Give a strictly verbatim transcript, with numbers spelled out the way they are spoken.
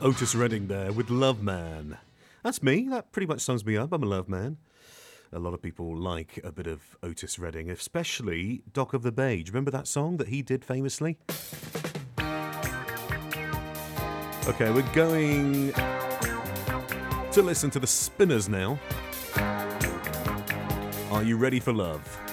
Otis Redding there with Love Man. That's me. That pretty much sums me up. I'm a love man. A lot of people like a bit of Otis Redding, especially Dock of the Bay. Do you remember that song that he did famously? Okay, we're going to listen to the Spinners now. Are you ready for love?